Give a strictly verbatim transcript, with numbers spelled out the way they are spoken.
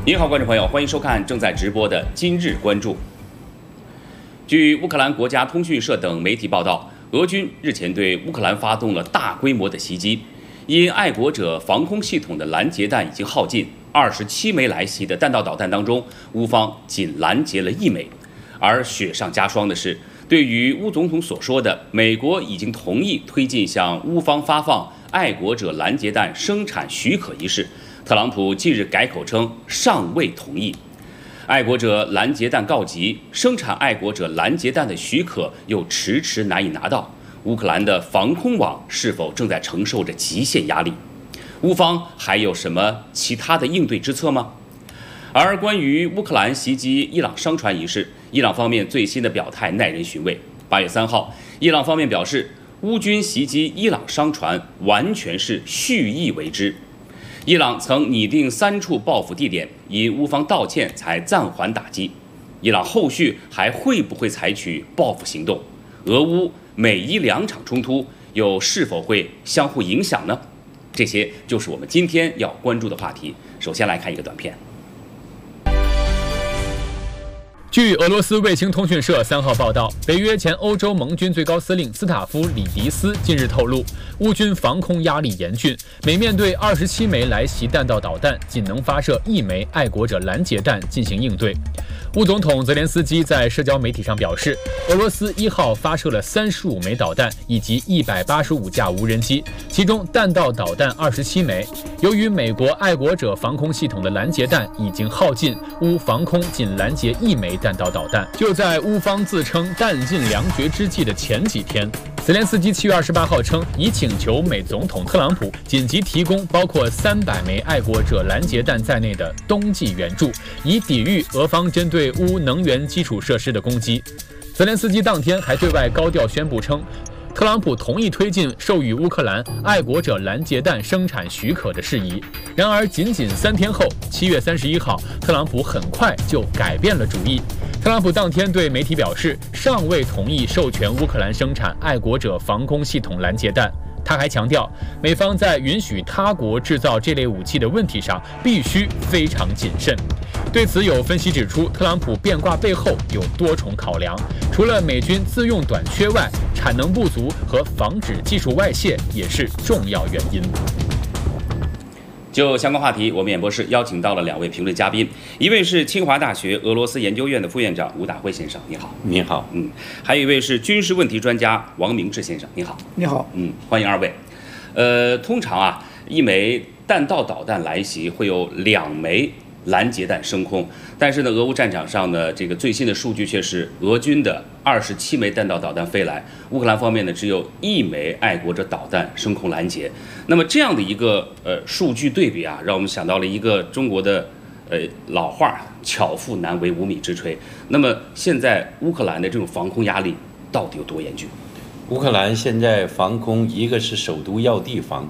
您好，观众朋友，欢迎收看正在直播的《今日关注》。据乌克兰国家通讯社等媒体报道，俄军日前对乌克兰发动了大规模的袭击，因爱国者防空系统的拦截弹已经耗尽，二十七枚来袭的弹道导弹当中，乌方仅拦截了一枚。而雪上加霜的是，对于乌总统所说的美国已经同意推进向乌方发放爱国者拦截弹生产许可一事，特朗普近日改口称尚未同意。爱国者拦截弹告急，生产爱国者拦截弹的许可又迟迟难以拿到，乌克兰的防空网是否正在承受着极限压力？乌方还有什么其他的应对之策吗？而关于乌克兰袭击伊朗商船一事，伊朗方面最新的表态耐人寻味。八月三号，伊朗方面表示，乌军袭击伊朗商船完全是蓄意为之。伊朗曾拟定三处报复地点，因乌方道歉才暂缓打击。伊朗后续还会不会采取报复行动？俄乌美伊两场冲突又是否会相互影响呢？这些就是我们今天要关注的话题。首先来看一个短片。 据俄罗斯卫星通讯社三号报道，北约前欧洲盟军最高司令斯塔夫里迪斯近日透露，乌军防空压力严峻，每面对二十七枚来袭弹道导弹，仅能发射一枚爱国者拦截弹进行应对。乌总统泽连斯基在社交媒体上表示，俄罗斯一号发射了三十五枚导弹以及一百八十五架无人机，其中弹道导弹二十七枚。由于美国爱国者防空系统的拦截弹已经耗尽，乌防空仅拦截一枚弹道导弹。就在乌方自称弹尽粮绝之际的前几天，泽连斯基七月二十八号称，已请求美总统特朗普紧急提供包括三百枚爱国者拦截弹在内的冬季援助，以抵御俄方针对乌能源基础设施的攻击。泽连斯基当天还对外高调宣布称，特朗普同意推进授予乌克兰爱国者拦截弹生产许可的事宜。然而，仅仅三天后，七月三十一号，特朗普很快就改变了主意。特朗普当天对媒体表示，尚未同意授权乌克兰生产爱国者防空系统拦截弹。他还强调，美方在允许他国制造这类武器的问题上必须非常谨慎。对此，有分析指出，特朗普变卦背后有多重考量，除了美军自用短缺外，产能不足和防止技术外泄也是重要原因。 就相关话题，我们演播室邀请到了两位评论嘉宾，一位是清华大学俄罗斯研究院的副院长吴大辉先生，你好。 你好。 嗯，还有一位是军事问题专家王明志先生，你好。 你好。 嗯，欢迎二位。呃，通常啊，一枚弹道导弹来袭会有两枚拦截弹升空，但是呢，俄乌战场上呢，这个最新的数据却是俄军的二十七枚弹道导弹飞来，乌克兰方面呢只有一枚爱国者导弹升空拦截。那么这样的一个呃数据对比啊，让我们想到了一个中国的呃老话“巧妇难为无米之炊”。那么现在乌克兰的这种防空压力到底有多严峻？ 乌克兰现在防空，一个是首都要地防